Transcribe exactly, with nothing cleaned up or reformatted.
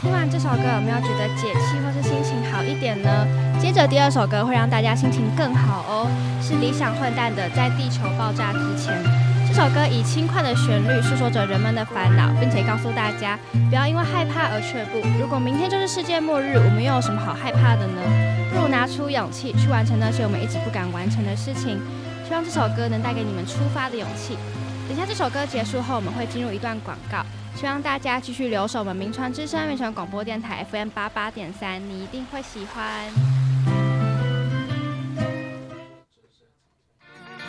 听完这首歌有没有觉得解气或是心情好一点呢？接着第二首歌会让大家心情更好哦，是理想混蛋的《在地球爆炸之前》。这首歌以轻快的旋律诉说着人们的烦恼，并且告诉大家不要因为害怕而却步。如果明天就是世界末日，我们又有什么好害怕的呢？不如拿出勇气去完成那些我们一直不敢完成的事情。希望这首歌能带给你们出发的勇气。等一下这首歌结束后，我们会进入一段广告，希望大家继续留守我们铭传之声铭传广播电台 F M 八八点三，你一定会喜欢。